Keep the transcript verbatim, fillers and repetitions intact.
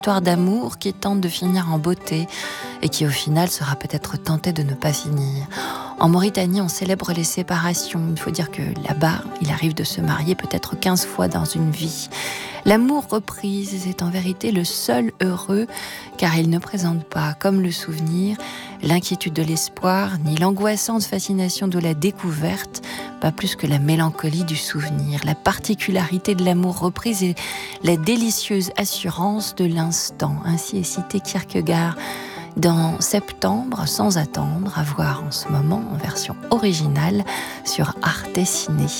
Histoire d'amour qui tente de finir en beauté et qui au final sera peut-être tentée de ne pas finir. En Mauritanie, on célèbre les séparations. Il faut dire que là-bas, il arrive de se marier peut-être quinze fois dans une vie. L'amour reprise est en vérité le seul heureux, car il ne présente pas, comme le souvenir, l'inquiétude de l'espoir, ni l'angoissante fascination de la découverte, pas plus que la mélancolie du souvenir. La particularité de l'amour reprise est la délicieuse assurance de l'instant. Ainsi est cité Kierkegaard dans Septembre sans attendre, à voir en ce moment en version originale sur Arte Ciné.